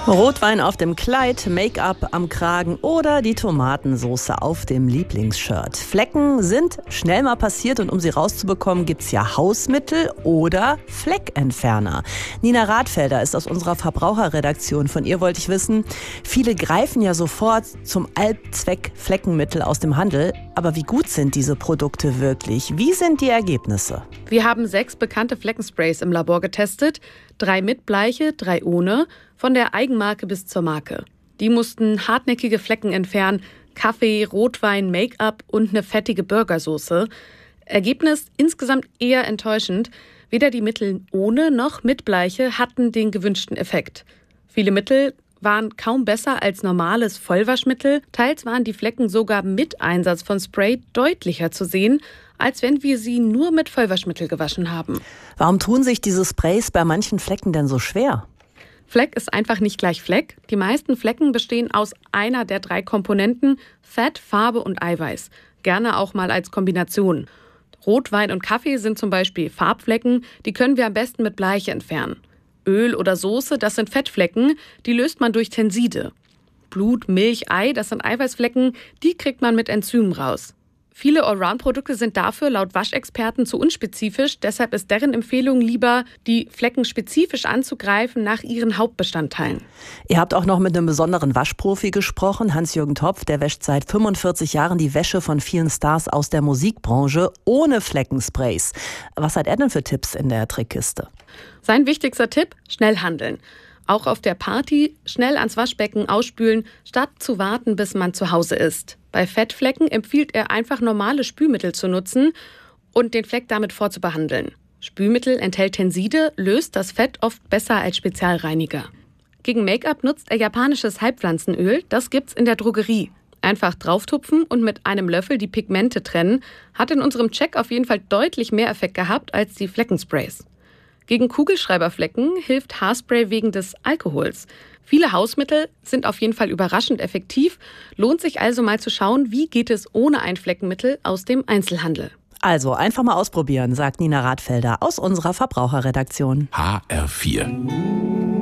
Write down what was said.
Rotwein auf dem Kleid, Make-up am Kragen oder die Tomatensauce auf dem Lieblingsshirt. Flecken sind schnell mal passiert und um sie rauszubekommen, gibt's ja Hausmittel oder Fleckentferner. Nina Rathfelder ist aus unserer Verbraucherredaktion. Von ihr wollte ich wissen, viele greifen ja sofort zum Allzweck-Fleckenmittel aus dem Handel. Aber wie gut sind diese Produkte wirklich? Wie sind die Ergebnisse? Wir haben 6 bekannte Fleckensprays im Labor getestet. 3 mit Bleiche, 3 ohne, von der Eigenmarke bis zur Marke. Die mussten hartnäckige Flecken entfernen, Kaffee, Rotwein, Make-up und eine fettige Burgersoße. Ergebnis insgesamt eher enttäuschend. Weder die Mittel ohne noch mit Bleiche hatten den gewünschten Effekt. Viele Mittel waren kaum besser als normales Vollwaschmittel. Teils waren die Flecken sogar mit Einsatz von Spray deutlicher zu sehen, als wenn wir sie nur mit Vollwaschmittel gewaschen haben. Warum tun sich diese Sprays bei manchen Flecken denn so schwer? Fleck ist einfach nicht gleich Fleck. Die meisten Flecken bestehen aus einer der 3 Komponenten Fett, Farbe und Eiweiß. Gerne auch mal als Kombination. Rotwein und Kaffee sind zum Beispiel Farbflecken, die können wir am besten mit Bleiche entfernen. Öl oder Soße, das sind Fettflecken, die löst man durch Tenside. Blut, Milch, Ei, das sind Eiweißflecken, die kriegt man mit Enzymen raus. Viele Allround-Produkte sind dafür laut Waschexperten zu unspezifisch, deshalb ist deren Empfehlung lieber, die Flecken spezifisch anzugreifen nach ihren Hauptbestandteilen. Ihr habt auch noch mit einem besonderen Waschprofi gesprochen, Hans-Jürgen Topf, der wäscht seit 45 Jahren die Wäsche von vielen Stars aus der Musikbranche ohne Fleckensprays. Was hat er denn für Tipps in der Trickkiste? Sein wichtigster Tipp: schnell handeln. Auch auf der Party schnell ans Waschbecken ausspülen, statt zu warten, bis man zu Hause ist. Bei Fettflecken empfiehlt er einfach normale Spülmittel zu nutzen und den Fleck damit vorzubehandeln. Spülmittel enthält Tenside, löst das Fett oft besser als Spezialreiniger. Gegen Make-up nutzt er japanisches Heilpflanzenöl, das gibt's in der Drogerie. Einfach drauftupfen und mit einem Löffel die Pigmente trennen, hat in unserem Check auf jeden Fall deutlich mehr Effekt gehabt als die Fleckensprays. Gegen Kugelschreiberflecken hilft Haarspray wegen des Alkohols. Viele Hausmittel sind auf jeden Fall überraschend effektiv. Lohnt sich also mal zu schauen, wie geht es ohne ein Fleckenmittel aus dem Einzelhandel. Also einfach mal ausprobieren, sagt Nina Rathfelder aus unserer Verbraucherredaktion. HR4